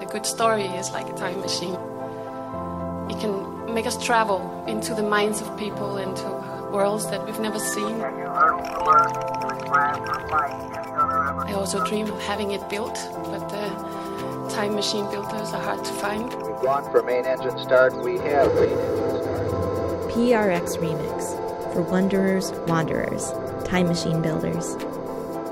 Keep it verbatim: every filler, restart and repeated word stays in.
good story is like a time machine. It can make us travel into the minds of people, into worlds that we've never seen. I also dream of having it built, but the time machine builders are hard to find. We've gone for main engine start. We have main engine start. P R X Remix for Wanderers, Wanderers, Time Machine Builders.